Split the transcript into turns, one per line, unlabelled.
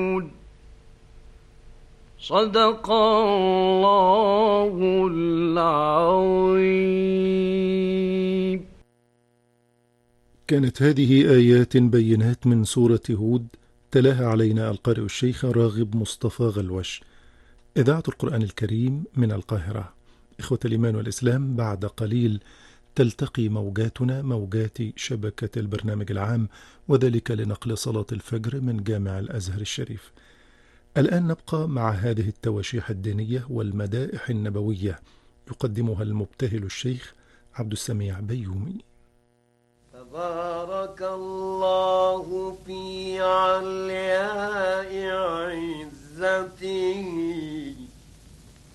صدق الله العظيم.
كانت هذه آيات بينات من سورة هود، تلاها علينا القارئ الشيخ راغب مصطفى غلوش. إذاعة القرآن الكريم من القاهرة. إخوة الإيمان والإسلام، بعد قليل تلتقي موجاتنا موجات شبكة البرنامج العام، وذلك لنقل صلاة الفجر من جامع الأزهر الشريف. الآن نبقى مع هذه التواشيح الدينية والمدائح النبوية، يقدمها المبتهل الشيخ عبد السميع بيومي.
تبارك الله في علياء عزته